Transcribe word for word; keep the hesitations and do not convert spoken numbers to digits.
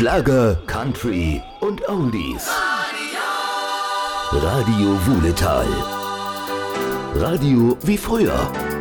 Schlager, Country und Oldies. Radio Wuhletal. Radio wie früher.